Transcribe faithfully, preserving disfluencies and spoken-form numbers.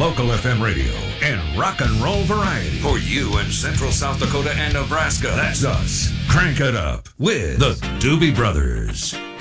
local F M radio, and rock and roll variety. For you in Central South Dakota and Nebraska, that's us. Crank it up with the Doobie Brothers.